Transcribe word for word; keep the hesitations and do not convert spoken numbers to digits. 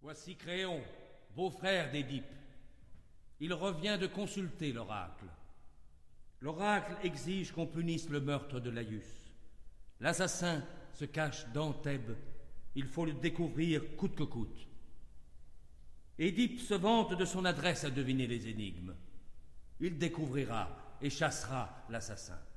Voici Créon, beau-frère d'Édipe. Il revient de consulter l'oracle. L'oracle exige qu'on punisse le meurtre de Laïus. L'assassin se cache dans Thèbes. Il faut le découvrir coûte que coûte. Édipe se vante de son adresse à deviner les énigmes. Il découvrira et chassera l'assassin.